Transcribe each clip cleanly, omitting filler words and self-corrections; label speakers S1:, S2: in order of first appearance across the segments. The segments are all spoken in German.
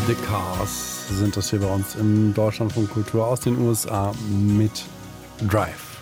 S1: The Cars sind das hier bei uns im Deutschlandfunk Kultur aus den USA mit Drive.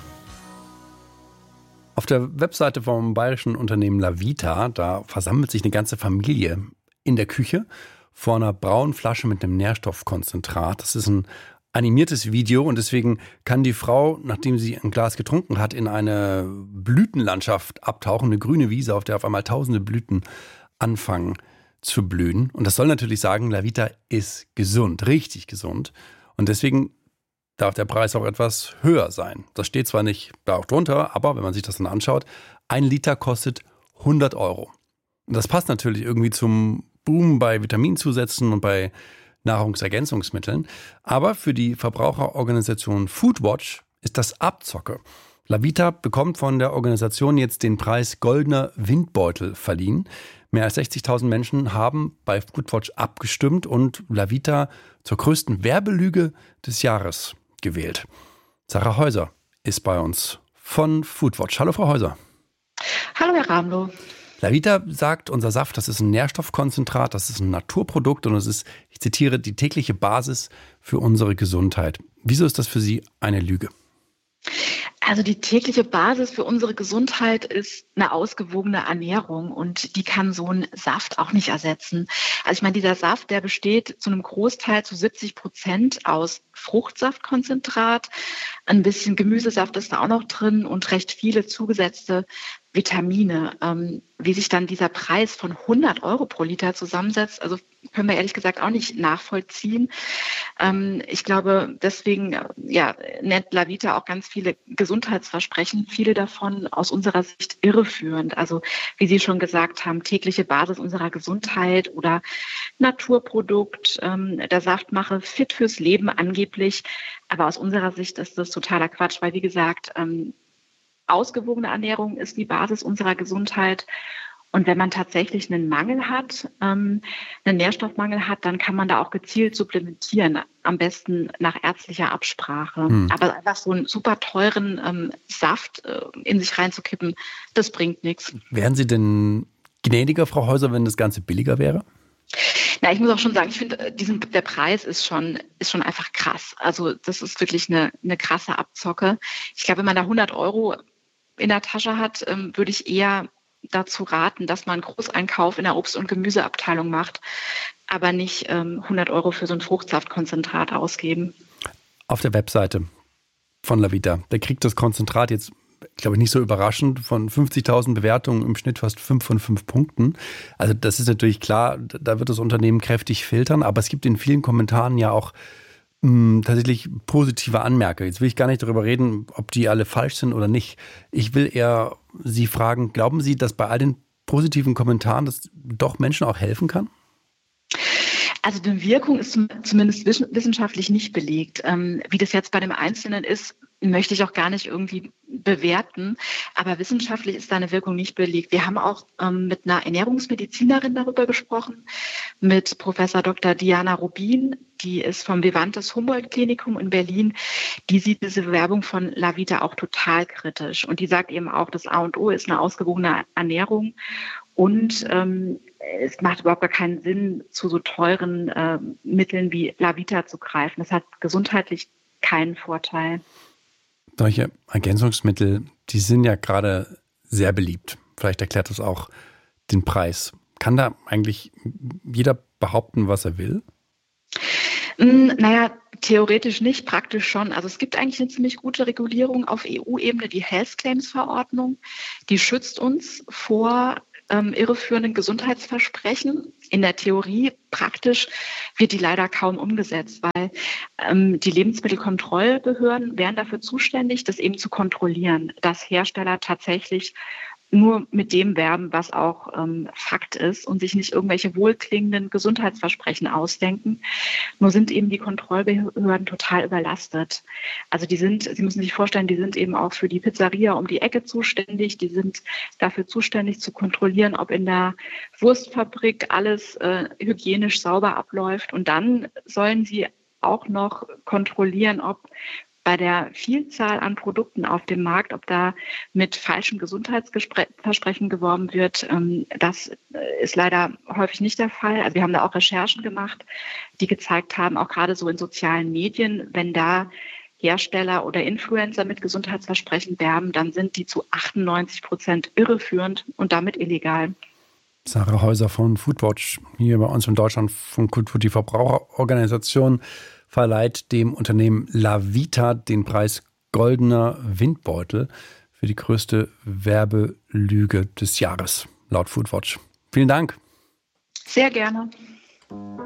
S1: Auf der Webseite vom bayerischen Unternehmen Lavita, da versammelt sich eine ganze Familie in der Küche vor einer braunen Flasche mit einem Nährstoffkonzentrat. Das ist ein animiertes Video und deswegen kann die Frau, nachdem sie ein Glas getrunken hat, in eine Blütenlandschaft abtauchen, eine grüne Wiese, auf der auf einmal tausende Blüten anfangen zu blühen. Und das soll natürlich sagen, Lavita ist gesund, richtig gesund. Und deswegen darf der Preis auch etwas höher sein. Das steht zwar nicht da auch drunter, aber wenn man sich das dann anschaut, 1 Liter kostet 100 Euro. Und das passt natürlich irgendwie zum Boom bei Vitaminzusätzen und bei Nahrungsergänzungsmitteln. Aber für die Verbraucherorganisation Foodwatch ist das Abzocke. Lavita bekommt von der Organisation jetzt den Preis Goldener Windbeutel verliehen. Mehr als 60.000 Menschen haben bei Foodwatch abgestimmt und Lavita zur größten Werbelüge des Jahres gewählt. Sarah Häuser ist bei uns von Foodwatch. Hallo, Frau Häuser.
S2: Hallo, Herr Ramlow.
S1: Lavita sagt, unser Saft, das ist ein Nährstoffkonzentrat, das ist ein Naturprodukt und es ist, ich zitiere, die tägliche Basis für unsere Gesundheit. Wieso ist das für Sie eine Lüge?
S2: Also die tägliche Basis für unsere Gesundheit ist eine ausgewogene Ernährung und die kann so ein Saft auch nicht ersetzen. Also ich meine, dieser Saft, der besteht zu einem Großteil zu 70% aus Fruchtsaftkonzentrat, ein bisschen Gemüsesaft ist da auch noch drin und recht viele zugesetzte Vitamine. Wie sich dann dieser Preis von 100 Euro pro Liter zusammensetzt, also können wir ehrlich gesagt auch nicht nachvollziehen. Ich glaube, deswegen nennt Lavita auch ganz viele Gesundheitsversprechen, viele davon aus unserer Sicht irreführend. Also wie Sie schon gesagt haben, tägliche Basis unserer Gesundheit oder Naturprodukt, der Saft mache fit fürs Leben angeblich. Aber aus unserer Sicht ist das totaler Quatsch, weil wie gesagt, ausgewogene Ernährung ist die Basis unserer Gesundheit. Und wenn man tatsächlich einen Mangel hat, einen Nährstoffmangel hat, dann kann man da auch gezielt supplementieren, am besten nach ärztlicher Absprache. Aber einfach so einen super teuren Saft in sich reinzukippen, das bringt nichts.
S1: Wären Sie denn gnädiger, Frau Häuser, wenn das Ganze billiger wäre?
S2: Na, ich muss auch schon sagen, ich finde, der Preis ist schon einfach krass. Also das ist wirklich eine krasse Abzocke. Ich glaube, wenn man da 100 Euro in der Tasche hat, würde ich eher dazu raten, dass man einen Großeinkauf in der Obst- und Gemüseabteilung macht, aber nicht 100 Euro für so ein Fruchtsaftkonzentrat ausgeben.
S1: Auf der Webseite von Lavita, da kriegt das Konzentrat jetzt, glaube ich, nicht so überraschend, von 50.000 Bewertungen im Schnitt fast 5 von 5 Punkten. Also das ist natürlich klar, da wird das Unternehmen kräftig filtern, aber es gibt in vielen Kommentaren ja auch tatsächlich positive Anmerkungen. Jetzt will ich gar nicht darüber reden, ob die alle falsch sind oder nicht. Ich will eher Sie fragen, glauben Sie, dass bei all den positiven Kommentaren das doch Menschen auch helfen kann?
S2: Also die Wirkung ist zumindest wissenschaftlich nicht belegt. Wie das jetzt bei dem Einzelnen ist, möchte ich auch gar nicht irgendwie bewerten. Aber wissenschaftlich ist da eine Wirkung nicht belegt. Wir haben auch mit einer Ernährungsmedizinerin darüber gesprochen, mit Professor Dr. Diana Rubin, die ist vom Vivantes Humboldt-Klinikum in Berlin. Die sieht diese Bewerbung von Lavita auch total kritisch. Und die sagt eben auch, das A und O ist eine ausgewogene Ernährung. Und es macht überhaupt gar keinen Sinn, zu so teuren Mitteln wie Lavita zu greifen. Das hat gesundheitlich keinen Vorteil.
S1: Solche Ergänzungsmittel, die sind ja gerade sehr beliebt. Vielleicht erklärt das auch den Preis. Kann da eigentlich jeder behaupten, was er will?
S2: Naja, theoretisch nicht, praktisch schon. Also es gibt eigentlich eine ziemlich gute Regulierung auf EU-Ebene, die Health Claims-Verordnung. Die schützt uns vor irreführenden Gesundheitsversprechen. In der Theorie, praktisch wird die leider kaum umgesetzt, weil die Lebensmittelkontrollbehörden wären dafür zuständig, das eben zu kontrollieren, dass Hersteller tatsächlich nur mit dem werben, was auch Fakt ist und sich nicht irgendwelche wohlklingenden Gesundheitsversprechen ausdenken. Nur sind eben die Kontrollbehörden total überlastet. Also Sie müssen sich vorstellen, die sind eben auch für die Pizzeria um die Ecke zuständig. Die sind dafür zuständig zu kontrollieren, ob in der Wurstfabrik alles hygienisch sauber abläuft. Und dann sollen sie auch noch kontrollieren, ob bei der Vielzahl an Produkten auf dem Markt, ob da mit falschen Gesundheitsversprechen geworben wird, das ist leider häufig nicht der Fall. Also wir haben da auch Recherchen gemacht, die gezeigt haben, auch gerade so in sozialen Medien, wenn da Hersteller oder Influencer mit Gesundheitsversprechen werben, dann sind die zu 98% irreführend und damit illegal.
S1: Sarah Häuser von Foodwatch, hier bei uns in Deutschland von Kultur. Die Verbraucherorganisation verleiht dem Unternehmen Lavita den Preis Goldener Windbeutel für die größte Werbelüge des Jahres, laut Foodwatch. Vielen Dank.
S2: Sehr gerne.